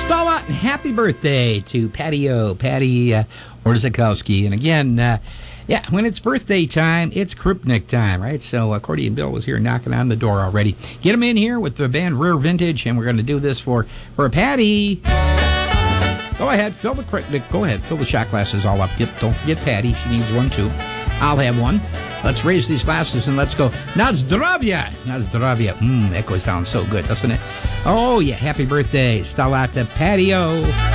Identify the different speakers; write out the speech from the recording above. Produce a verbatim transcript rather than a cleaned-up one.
Speaker 1: Stella, and happy birthday to Patty O, Patty uh, Orzakowski. And again, uh, yeah, when it's birthday time, it's Krupnik time, right? So Accordion Bill was here knocking on the door already. Get him in here with the band Rare Vintage, and we're going to do this for, for Patty. Go ahead, fill the Krupnik. Go ahead, fill the shot glasses all up. Yep, don't forget Patty. She needs one, too. I'll have one. Let's raise these glasses and let's go. Nazdravya! Nazdravya. Mmm, that goes down so good, doesn't it? Oh, yeah. Happy birthday, Stella, to Patty O.